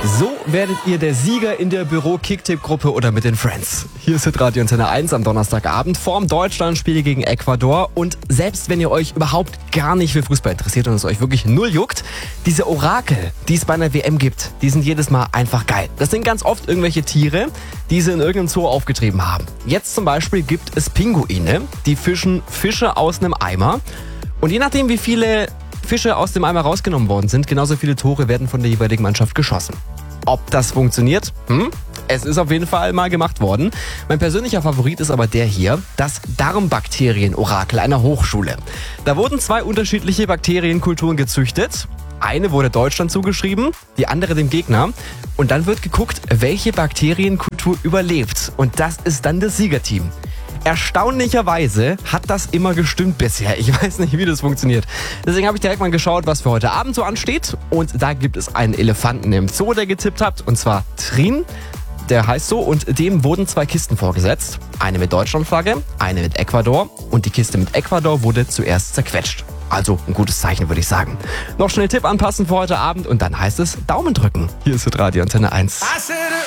So werdet ihr der Sieger in der Büro-Kicktipp-Gruppe oder mit den Friends. Hier ist Radio Antenne 1 am Donnerstagabend vorm Deutschlandspiel gegen Ecuador. Und selbst wenn ihr euch überhaupt gar nicht für Fußball interessiert und es euch wirklich null juckt, diese Orakel, die es bei einer WM gibt, die sind jedes Mal einfach geil. Das sind ganz oft irgendwelche Tiere, die sie in irgendeinem Zoo aufgetrieben haben. Jetzt zum Beispiel gibt es Pinguine, die fischen Fische aus einem Eimer. Und je nachdem, wie viele Fische aus dem Eimer rausgenommen worden sind, genauso viele Tore werden von der jeweiligen Mannschaft geschossen. Ob das funktioniert? Es ist auf jeden Fall mal gemacht worden. Mein persönlicher Favorit ist aber der hier, das Darmbakterien-Orakel einer Hochschule. Da wurden 2 unterschiedliche Bakterienkulturen gezüchtet. Eine wurde Deutschland zugeschrieben, die andere dem Gegner. Und dann wird geguckt, welche Bakterienkultur überlebt. Und das ist dann das Siegerteam. Erstaunlicherweise hat das immer gestimmt bisher. Ich weiß nicht, wie das funktioniert. Deswegen habe ich direkt mal geschaut, was für heute Abend so ansteht. Und da gibt es einen Elefanten im Zoo, der getippt hat. Und zwar Trin. Der heißt so. Und dem wurden 2 Kisten vorgesetzt. Eine mit Deutschlandflagge, eine mit Ecuador. Und die Kiste mit Ecuador wurde zuerst zerquetscht. Also ein gutes Zeichen, würde ich sagen. Noch schnell Tipp anpassen für heute Abend und dann heißt es Daumen drücken. Hier ist Radio Antenne 1.